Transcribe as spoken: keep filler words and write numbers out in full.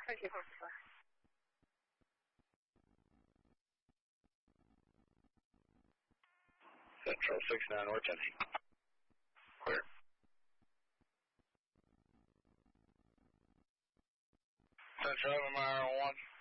Thank you, sir. Central six nine North Tennessee. Clear. Central Mile one.